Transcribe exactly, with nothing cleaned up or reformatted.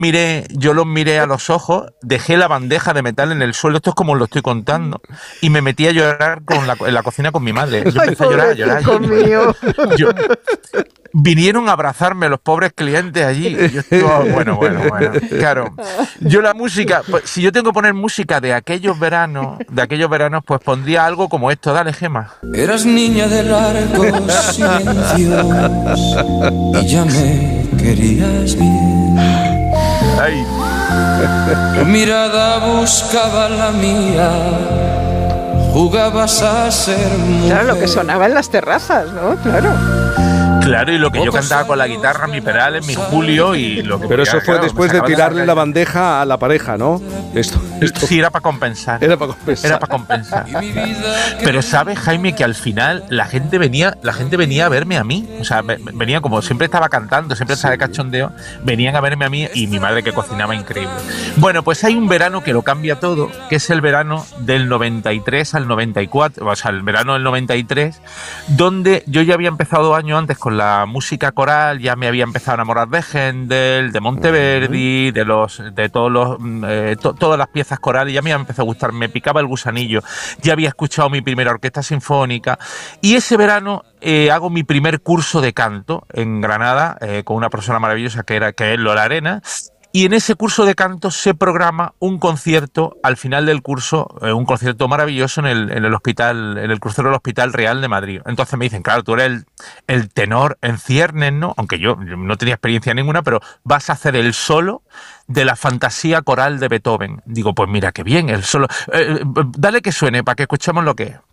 miré, yo los miré a los ojos, dejé la bandeja de metal en el suelo, esto es como os lo estoy contando, y me metí a llorar con la, en la cocina con mi madre. Yo empecé Ay, a llorar, a llorar. pobrecito mío. Yo, vinieron a abrazarme los pobres clientes allí. Yo estaba, bueno, bueno, bueno. Claro, yo la música, pues, si yo tengo que poner música de aquellos veranos, de aquellos veranos, pues pondría algo como esto. Dale, Gema. Eras niña de largos silencios y ya me querías bien. Ay. Tu mirada buscaba la mía, jugabas a ser mujer. Claro, lo que sonaba en las terrazas, ¿no? Claro. Claro, y lo que yo cantaba con la guitarra, mi Perales, mi Julio y lo que... Pero eso fue claro, después de tirarle la bandeja a la pareja, ¿no? Esto, esto sí, era para compensar. Era para compensar. Era para compensar. Pero sabes, Jaime, que al final la gente venía, la gente venía a verme a mí. O sea, venía como siempre estaba cantando, siempre estaba de cachondeo, venían a verme a mí y mi madre que cocinaba increíble. Bueno, pues hay un verano que lo cambia todo, que es el verano del noventa y tres al noventa y cuatro, o sea, el verano del noventa y tres, donde yo ya había empezado años antes con la música coral, ya me había empezado a enamorar de Händel, de Monteverdi, de los, de todos los, eh, to, todas las piezas corales, ya me empezó a gustar, me picaba el gusanillo, ya había escuchado mi primera orquesta sinfónica, y ese verano eh, hago mi primer curso de canto en Granada, eh, con una profesora maravillosa que era, que es Lola Arena. Y en ese curso de canto se programa un concierto al final del curso, eh, un concierto maravilloso en el, en el hospital, en el crucero del Hospital Real de Madrid. Entonces me dicen, claro, tú eres el, el tenor en ciernes, ¿no? Aunque yo, yo no tenía experiencia ninguna, pero vas a hacer el solo de la fantasía coral de Beethoven. Digo, pues mira, qué bien, el solo. Eh, dale que suene para que escuchemos lo que es.